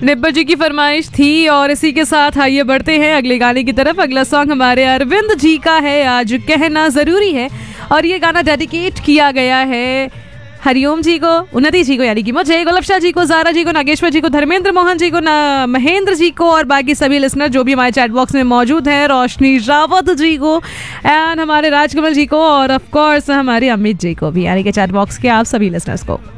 निब्बर जी की फरमाइश थी और इसी के साथ आइए बढ़ते हैं अगले गाने की तरफ। अगला सॉन्ग हमारे अरविंद जी का है, आज कहना जरूरी है, और ये गाना डेडिकेट किया गया है हरिओम जी को, उन्नति जी को यानी कि मुझे, गुलफशा जी को, जारा जी को, नागेश्वर जी को, धर्मेंद्र मोहन जी को, महेंद्र जी को और बाकी सभी लिसनर जो भी हमारे चैट बॉक्स में मौजूद हैं, रोशनी रावत जी को एंड हमारे राजकमल जी को और ऑफ कोर्स हमारे अमित जी को भी, यानी कि चैट बॉक्स के आप सभी लिसनर्स को।